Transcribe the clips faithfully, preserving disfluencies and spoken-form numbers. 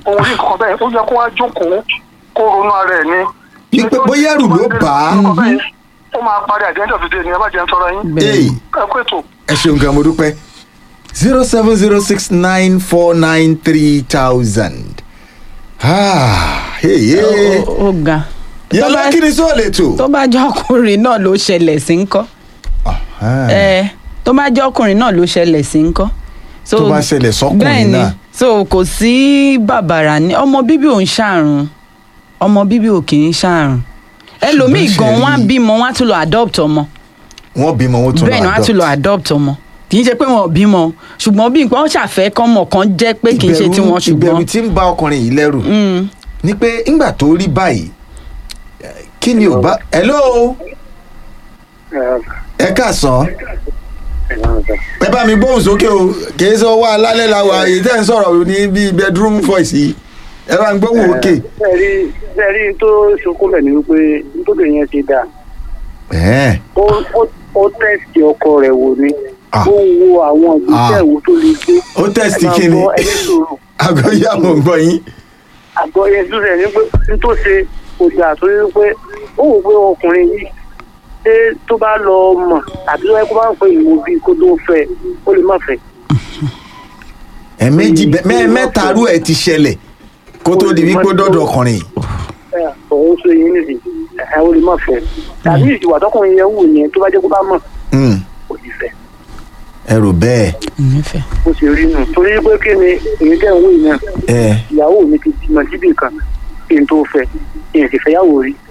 òun rí nǹkan bẹ́ẹ̀ ó yẹ kó wá jókòó kó ronú ara ẹ̀ ni. ní pé bóyá ẹrù ló bà á. ó máa parí at the end of the day ni ẹ bá jẹun tọrọ yín. Hey, ẹ kú ètò. ẹ ṣeun gan mo dúpẹ́ zero seven zero six nine four nine three thousand. ó ga. yàrá kí ni sọ lè tò. tó bá jẹ́ ọkùnrin náà ló ṣẹlẹ̀ sí ńkọ́. ẹ tó bá jẹ́ ọkùnrin náà ló ṣẹlẹ̀ sí ńkọ́. tó bá ṣẹlẹ̀ sọ́kùnrin náà. so kò sí bàbàrà ní ọmọ bíbí ò ń ṣàrùn ọmọ bíbí ò kì í ṣàrùn ẹlòmíì gan wọn á bímọ wọn á tún lọ adopt ọmọ. wọ́n bímọ wọ́n tún lọ adopt. bẹ́ẹ̀ ni wọ́n á tún lọ adopt ọmọ kì í ṣe pé wọn ò bímọ ṣùgbọ́n bí nǹkan ṣàfẹ́ kọ́mọ kan jẹ́ pé kì í ṣe tiwọn ṣùgbọ́n. ìbẹ̀rù tí ń bá ọkùnrin yìí lẹ́rù ni pé ńgbà tó rí báyìí kí ni ò bá. hello ẹ káàsán ẹ bá mi gbóhùn sókè o kìí sọ wá alálẹ́ la wà èyí tẹ́ ń sọ̀rọ̀ ní bíi bedroom voice yìí ẹ bá mi gbóhùn òkè. bẹ́ẹ̀ni bẹ́ẹ̀ni tó ṣokó bẹ̀ ni wípé nítorí yẹn ti dáa ó tẹ́sítì ọkọ rẹ̀ wò ni ó wo àwọn ìgbésẹ̀ wo tó lè gbé. ó tẹ́sítì kí ni àgọ́ yà mọ̀ gbọ́ yín. àgọ́ yẹn tó rẹ̀ ní pé n tó ṣe kò jà torí pé ó wò pé ọkùnrin yìí ṣé tó bá lọ mọ̀ tàbí wáyé kó bá ń pè ìwò bíi kó tó fẹ́ ó lè má fẹ́. ẹ̀ẹ̀mejì mẹ́ta rú ẹ̀ ti ṣẹlẹ̀ kó tó di wípé dọ́dọ̀ ọkùnrin yìí. òun ṣe yín nìyí ó lè má fẹ́ tàbí ìwà tọkùnrin yẹn wù yẹn tó bá jẹ́ kó bá mọ̀ kò ní fẹ́. ẹ rò bẹ́ẹ̀. ó ṣe rí nù torí pé kí ni èyí tẹ̀ ń wò yẹn ìyàwó mi ti bímọ síbì kan kí n tó fẹ́ kí n sì fẹ́yàwó rí.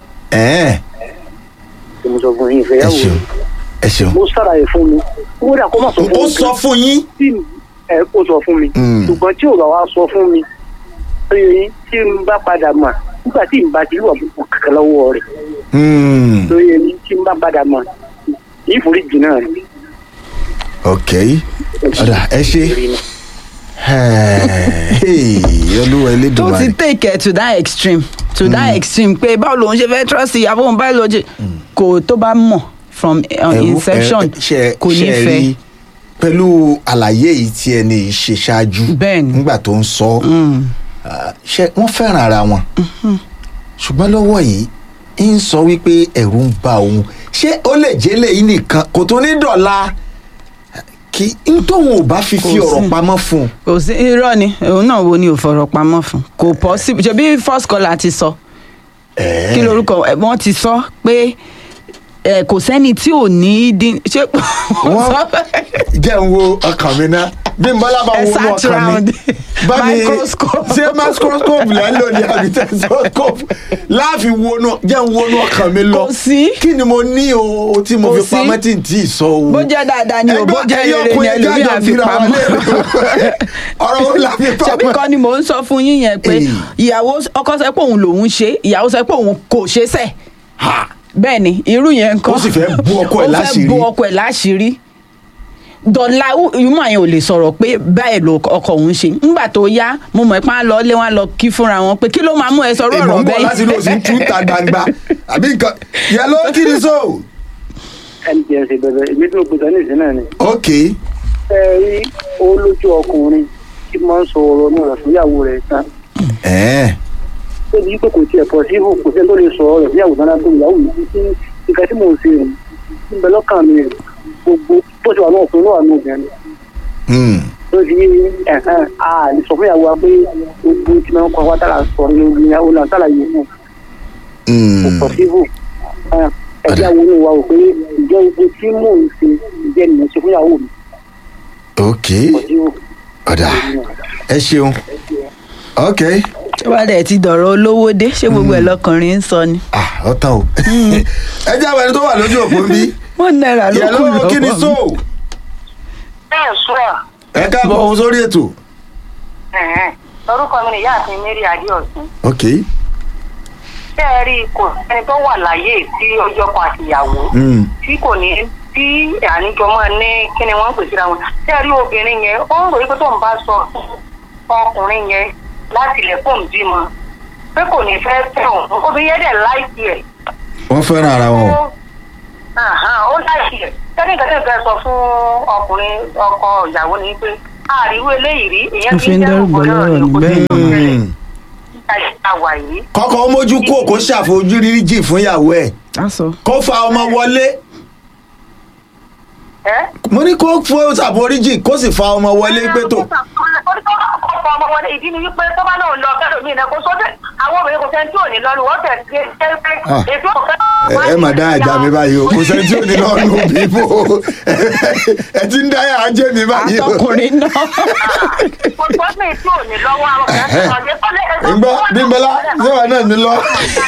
mo sọ fún yín ìfẹ́yàwó rí. ẹ ṣeun. mo ṣàlàyé fún mi kódà kó má sọ fún mi. ó sọ fún yín. ẹ ó sọ fún mi ṣùgbọ́n tí ò bá wá sọ fún mi tí n bá padà mọ̀ nígbà tí n bá ti wà kankan lọ́wọ́ rẹ̀ lórí ẹni tí n bá padà mọ̀ ìforíjì náà rẹ̀. ok ọ̀dà ẹ ṣe olúwa elédùnmáà. tó ti take it to that extreme to mm. that extreme pé báwo lòun ṣe fẹ́ trust ìyàwó òun báyìí lójú kò tó bá mọ̀ from uh, inception kò ní fẹ́. pẹ̀lú àlàyé yìí tí ẹni ṣe ṣáájú nígbà tó ń sọ ṣe wọ́n fẹ́ràn ara wọn ṣùgbọ́n lọ́wọ́ yìí ń sọ wípé ẹ̀rù ń bà òun ṣé ó lè jẹ́ lẹ́yìn nìkan kò tó ní dọ̀la kí n tóun ò bá fi fi ọ̀rọ̀ pamọ́ fún un. kò sí irọ́ ni òun náà wo ni ò fọ̀rọ̀ pamọ́ fún kò possible ṣe bí first caller ti sọ kí lorúkọ wọ́n ti sọ pé kò sẹ́ni tí ò ní dín ṣé. wọ́n jẹ́ ń wo ọkàn mi ná bí n bọ́lá bá wo inú ọkàn mi bá mi ṣé microscope lẹ́ ń lò ní àbí telescope láàfin wo inú jẹ́ ń wo inú ọkàn mi lọ kí ni mo ní o tí mo fi pamọ́ tí n tí ì sọ o. bó jẹ́ dáadáa ni o bó jẹ́ rere ni ẹlòmíì àfi pamọ́ ọ̀rọ̀ wo la fi pamọ́. ṣebí kan ni mò ń sọ fún yín yẹn pé ìyàwó ọkọ sọ pé òun lòun ṣe ìyàwó sọ pé òun kò ṣe sẹ́ẹ̀ bẹ́ẹ̀ ni irú yẹn nǹkan ó sì fẹ́ bú ọkọ ẹ̀ láṣìírí ó fẹ́ bú ọkọ ẹ̀ láṣìírí dọ̀la ìmọ̀ yẹn ò lè sọ̀rọ̀ pé báyìí ló ọkọ òun ṣe ńgbà tó yá mo mọ̀ ipá lọ lé wọn lọ kí fúnra wọn pé kí ló máa mú ẹ sọ̀rọ̀ ọ̀rọ̀ bẹ́ẹ̀. èèmọ̀ ń bọ̀ láti ló sì ń tú ta gbangba àbí nǹkan yẹ ló kí ni so. ẹni jẹ́ ṣe bẹ̀rẹ̀ èmi tó gbèsè ní ìsìn náà ni. ok. ẹ rí olójú ọkùnrin tí máa ń sọ ọ̀rọ̀ náà fúnyàwó rẹ̀ tán. ẹ̀ẹ́ tóbi pé kò tiẹ̀ pọ̀ sí ihò kò sẹ́ni tó lè sọ ọ̀rọ̀ fúnyàwó náà tó ìyàwó yìí sí nǹkan tí mò ń ṣe rẹ̀ ń bẹ lọ́kàn mi rẹ̀ gbogbo bó ṣe wà náà fún náà ní obìnrin. tó ti ẹ̀hán a lè sọ fún ìyàwó wa pé gbogbo tí wọ́n kọ́ wátàlá sọ ní orí ìyàwó náà sálàyé fún kò pọ̀ sí ihò ẹ̀jẹ̀ àwọn oníwà wò pé ìjọ gbogbo tí mò ń ṣe ìjẹ́ nìyẹn ṣe fún ìyàwó mi. ok ọ̀dà ẹ ṣeun ok. ṣé wàá dẹ̀ ti dọ̀rọ̀ olówó dé ṣé gbogbo ẹ̀ lọkùnrin ń sọ ni. ah ọ̀tàn o ẹ jẹ́ àwọn ẹni tó wà lójú òpó bí. wọ́n náírà ló kù lọ́wọ́ kí ni so. bẹ́ẹ̀ sọ́ra. ẹ káàbọ̀ ohun sórí ètò. orúkọ mi ni ìyá àti mary adéọ̀sùn. ok. ṣé ẹ rí kò ẹni tó wà láyé tí ọjọ́ kan àtìyàwó tí kò ní tí àníjọ máa ní kí ni wọ́n ń pè síra wọn. ṣé ẹ rí obìnrin yẹn ó ń ròyìn pé tóun bá sọ ọkùnrin yẹn láti ilẹ̀ fóun bímọ pé kò ní fẹ́ fẹ́ òun obìnrin yẹn dẹ̀ láìsí ẹ̀. wọ́n fẹ́ràn ara wọn o. ó láìsí ẹ̀ tẹ́lẹ̀ nǹkan tẹ́lẹ̀ fẹ́ sọ fún ọkùnrin ọkọ ìyàwó ni pé àríwú eléyìí rí ìyẹn ti ń dẹ́rù bọ́ lọ́rọ̀ ní kò sí ta wà yìí. kọ́kọ́ mójú kó kó ṣàfojúríjì fún ìyàwó ẹ̀ kó fa ọmọ wọlé mo ní kó fún ṣàforíjì kó sì fa ọmọ wọlé pé tó. kó fa ọmọ wọlé ìdí ni wípé tó bá náà lọ kẹ́lò mí náà kó sóde àwọn obìnrin kò sẹ́ni tí ò ní lọ́nu wọ́n tẹ̀ sí ẹ ètò ọ̀kẹ́. ẹ mà dá àjà mi báyìí o kò sẹ́ni tí ò ní lọ́nu bíbó ẹ ti ń dá àjẹ́ mi báyìí o. àtọkùnrin náà. kò sọ́ni tí ò ní lọ́wọ́ àwọn ọ̀kẹ́ ìgbọ́ bímbọ́lá sẹ́wọ̀n náà ní lọ.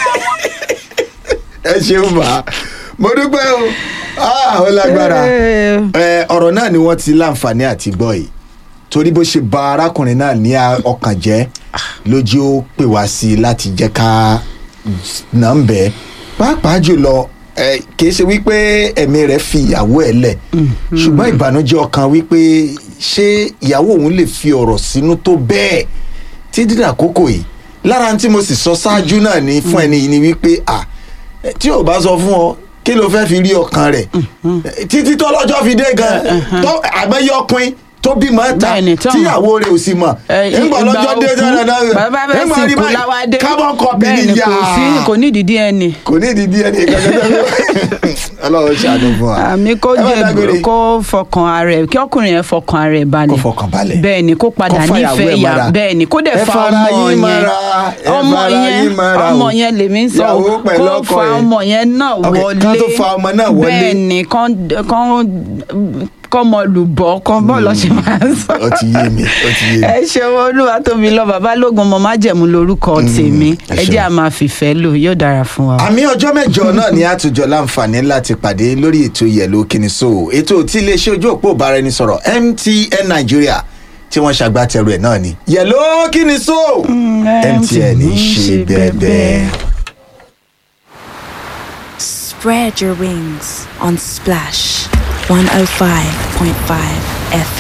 ẹ ṣeun bá mo dúpẹ́ o ó lágbára ọ̀rọ̀ náà ni wọ́n ti láǹfààní àti gbọ́ yìí torí bó ṣe ba arákùnrin náà ní ọkàn jẹ́ lójú ó pè wá sí i láti jẹ́ ká nà ń bẹ́ẹ̀ pàápàá jùlọ kì í ṣe wípé ẹ̀mí rẹ̀ fi ìyàwó ẹ̀ lẹ̀ ṣùgbọ́n ìbànújẹ́ ọkàn wípé ṣé ìyàwó òun lè fi ọ̀rọ̀ sínú tó bẹ́ẹ̀ tí dídà àkókò yìí lára tí mo sì sọ ṣáájú náà ní fún ẹni yìí ni wípé tí ò bá sọ fún ọ kí ló fẹ́ fi rí ọkàn rẹ̀ títí tó lọ́jọ́ fi dé gan tó àgbẹ̀yẹ ọkùnrin tó bímọ ta tíyàwó rẹ̀ ò sì mọ̀ nígbà lọ́jọ́ dé dáadáa nígbà rí báyìí carbon copy ni yá kò ní ìdí ẹni. kò ní ìdí ẹni kankan ọlọ́run ṣàánú fún wa. àmì kó jẹ kó fọkàn ara ẹ kí ọkùnrin yẹn fọkàn ara ẹ balẹ̀ kó fọkàn balẹ̀ bẹ́ẹ̀ ni kó padà nífẹ̀ẹ́ ya bẹ́ẹ̀ ni kó dẹ̀ fa ọmọ yẹn ọmọ yẹn ọmọ yẹn lèmi ń sọ kó fa ọmọ yẹn náà wọlé bẹ́ẹ̀ ni kán kọ́mọ lùbọ́ kọ́ bọ́ lọ ṣe máa ń sọ. ó ti yé mi ó ti yé mi. ẹ ṣeun olúwa tóbi lọ bàbá lógun ọmọ májẹ̀mú lórúkọ tèmi ẹ jẹ́ a máa fìfẹ́ lò yóò dára fún wa. àmì ọjọ́ mẹ́jọ náà ni àtúnjọ láǹfààní láti pàdé lórí ètò Yẹ̀lò Kiniso ètò tí iléeṣẹ́ ojú òpó ìbáraẹnisọ̀rọ̀ M T N Nigeria tí wọ́n ṣàgbátẹrù ẹ̀ náà ni Yẹ̀lò Kiniso M T N ń ṣe bẹ́ẹ̀. Spread your wings on Splash one oh five point five F M.